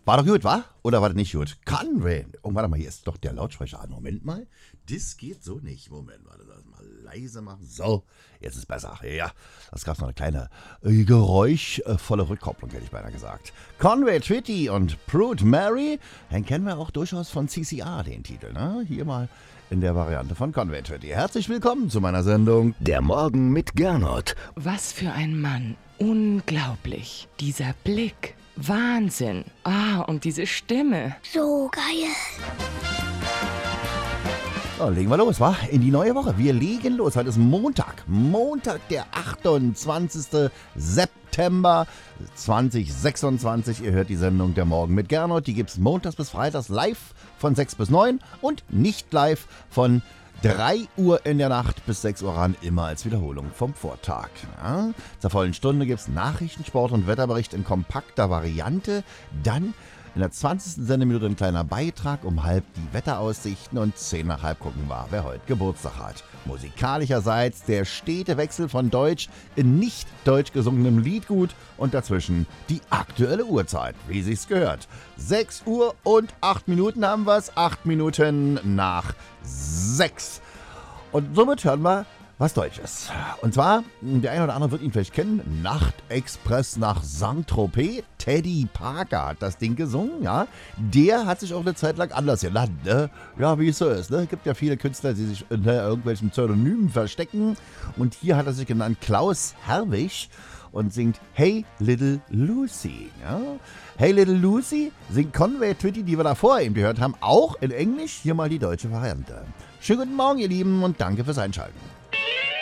War doch gut, wa? Oder war das nicht gut? Conway. Oh, warte mal, hier ist doch der Lautsprecher an. Moment mal. Das geht so nicht. Moment, warte, das mal leise machen. So, jetzt ist besser. Ja, das gab noch eine kleine geräuschvolle Rückkopplung, hätte ich beinahe gesagt. Conway Twitty und Prude Mary, den kennen wir auch durchaus von CCR, den Titel, ne? Hier mal in der Variante von Conway Twitty. Herzlich willkommen zu meiner Sendung Der Morgen mit Gernot. Was für ein Mann. Unglaublich. Dieser Blick. Wahnsinn. Und diese Stimme. So geil. So, legen wir los, wa? In die neue Woche. Wir legen los. Heute ist Montag. Montag, der 28. September 2026. Ihr hört die Sendung Der Morgen mit Gernot. Die gibt es montags bis freitags live von 6 bis 9 und nicht live von 3 Uhr in der Nacht bis 6 Uhr ran, immer als Wiederholung vom Vortag. Ja, zur vollen Stunde gibt es Nachrichten, Sport und Wetterbericht in kompakter Variante. Dann in der 20. Sendeminute ein kleiner Beitrag, um halb die Wetteraussichten und 10 nach halb gucken wir, wer heute Geburtstag hat. Musikalischerseits der stete Wechsel von Deutsch in nicht deutsch gesungenem Liedgut und dazwischen die aktuelle Uhrzeit, wie sich's gehört. 6 Uhr und 8 Minuten haben wir's, 8 Minuten nach 6. Und somit hören wir was Deutsches. Und zwar, der eine oder andere wird ihn vielleicht kennen, Nachtexpress nach Saint-Tropez. Teddy Parker hat das Ding gesungen, ja. Der hat sich auch eine Zeit lang anders genannt, ne? Ja, wie es so ist, ne? Es gibt ja viele Künstler, die sich unter irgendwelchen Pseudonymen verstecken. Und hier hat er sich genannt Klaus Herwig und singt Hey Little Lucy, ja. Hey Little Lucy singt Conway Twitty, die wir davor eben gehört haben, auch in Englisch. Hier mal die deutsche Variante. Schönen guten Morgen, ihr Lieben, und danke fürs Einschalten.